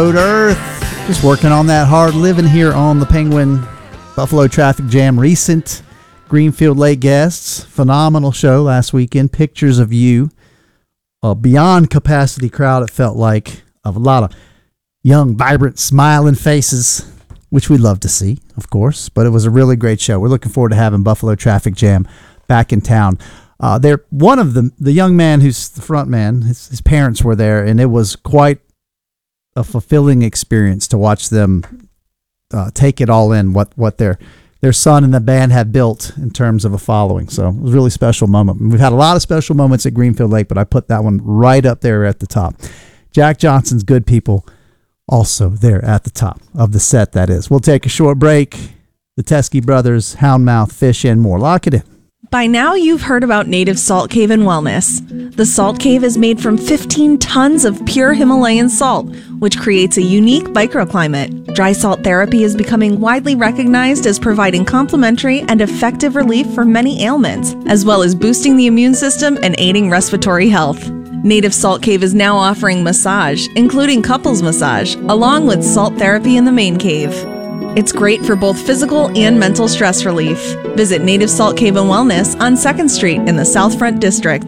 Road Earth. Just working on that hard living here on the Penguin Buffalo Traffic Jam. Recent Greenfield Lake guests. Phenomenal show last weekend. Pictures of you. A beyond capacity crowd, it felt like, of a lot of young, vibrant, smiling faces, which we love to see, of course. But it was a really great show. We're looking forward to having Buffalo Traffic Jam back in town. They're one of the young man who's the front man, his parents were there, and it was quite a fulfilling experience to watch them take it all in, what their son and the band have built in terms of a following. So it was a really special moment. We've had a lot of special moments at Greenfield Lake, but I put that one right up there at the top. Jack Johnson's Good People also there at the top of the set, that is. We'll take a short break. The Teskey Brothers, Houndmouth, Fish, and more. Lock it in. By now, you've heard about Native Salt Cave and Wellness. The Salt Cave is made from 15 tons of pure Himalayan salt, which creates a unique microclimate. Dry salt therapy is becoming widely recognized as providing complementary and effective relief for many ailments, as well as boosting the immune system and aiding respiratory health. Native Salt Cave is now offering massage, including couples massage, along with salt therapy in the main cave. It's great for both physical and mental stress relief. Visit Native Salt Cave and Wellness on 2nd Street in the South Front District.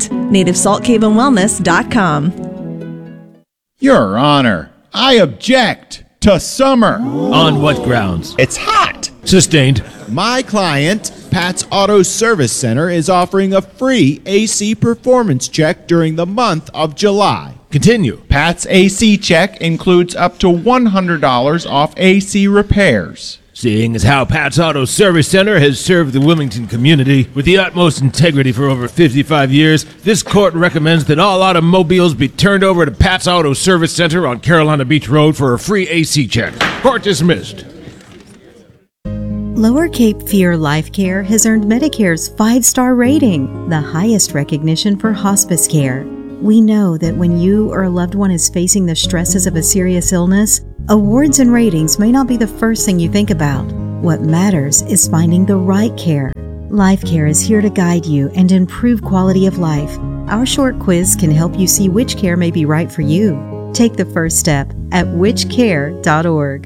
NativeSaltCaveandWellness.com. Your Honor, I object to summer. On what grounds? It's hot. Sustained. My client, Pat's Auto Service Center, is offering a free AC performance check during the month of July. Continue. Pat's AC check includes up to $100 off AC repairs. Seeing as how Pat's Auto Service Center has served the Wilmington community with the utmost integrity for over 55 years, this court recommends that all automobiles be turned over to Pat's Auto Service Center on Carolina Beach Road for a free AC check. Court dismissed. Lower Cape Fear Life Care has earned Medicare's 5-star rating, the highest recognition for hospice care. We know that when you or a loved one is facing the stresses of a serious illness, awards and ratings may not be the first thing you think about. What matters is finding the right care. Life Care is here to guide you and improve quality of life. Our short quiz can help you see which care may be right for you. Take the first step at whichcare.org.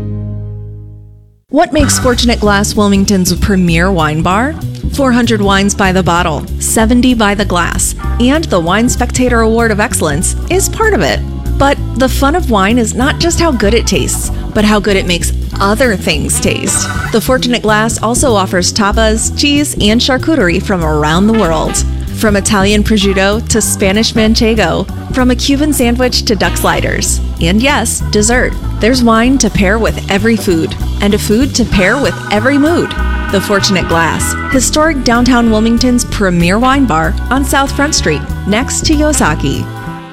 What makes Fortunate Glass Wilmington's premier wine bar? 400 wines by the bottle, 70 by the glass, and the Wine Spectator Award of Excellence is part of it. But the fun of wine is not just how good it tastes, but how good it makes other things taste. The Fortunate Glass also offers tapas, cheese, and charcuterie from around the world. From Italian prosciutto to Spanish manchego, from a Cuban sandwich to duck sliders. And yes, dessert. There's wine to pair with every food, and a food to pair with every mood. The Fortunate Glass, historic downtown Wilmington's premier wine bar on South Front Street, next to Yosaki.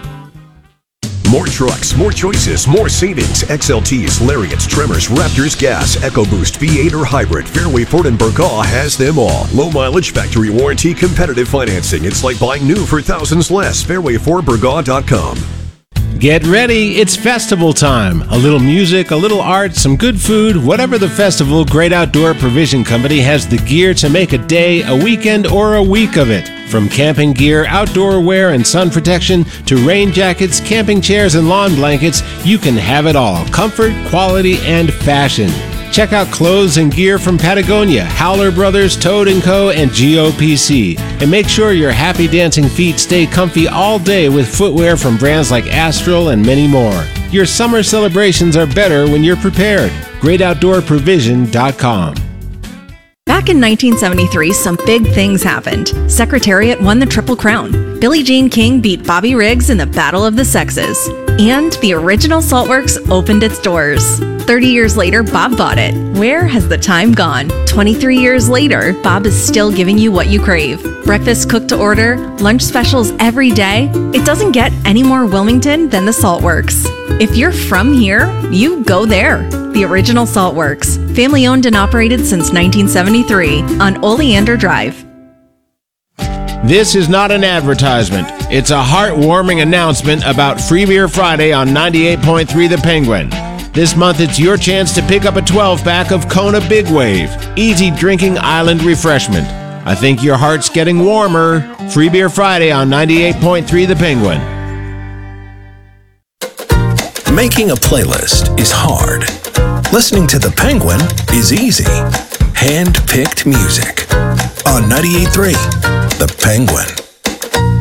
More trucks, more choices, more savings. XLTs, Lariats, Tremors, Raptors, Gas, EcoBoost, V8 or Hybrid. Fairway Ford and Burgaw has them all. Low mileage, factory warranty, competitive financing. It's like buying new for thousands less. FairwayFordBurgaw.com. Get ready, it's festival time. A little music, a little art, some good food, whatever the festival, Great Outdoor Provision Company has the gear to make a day, a weekend, or a week of it. From camping gear, outdoor wear, and sun protection, to rain jackets, camping chairs, and lawn blankets, you can have it all. Comfort, quality, and fashion. Check out clothes and gear from Patagonia, Howler Brothers, Toad & Co., and GOPC. And make sure your happy dancing feet stay comfy all day with footwear from brands like Astral and many more. Your summer celebrations are better when you're prepared. GreatOutdoorProvision.com. Back in 1973, some big things happened. Secretariat won the Triple Crown. Billie Jean King beat Bobby Riggs in the Battle of the Sexes. And the original Saltworks opened its doors. 30 years later, Bob bought it. Where has the time gone? 23 years later, Bob is still giving you what you crave. Breakfast cooked to order, lunch specials every day. It doesn't get any more Wilmington than the Saltworks. If you're from here, you go there. The original Saltworks. Family owned and operated since 1973 on Oleander Drive. This is not an advertisement. It's a heartwarming announcement about Free Beer Friday on 98.3 The Penguin. This month, it's your chance to pick up a 12-pack of Kona Big Wave, easy drinking island refreshment. I think your heart's getting warmer. Free Beer Friday on 98.3 The Penguin. Making a playlist is hard. Listening to The Penguin is easy. Hand-picked music on 98.3 The Penguin.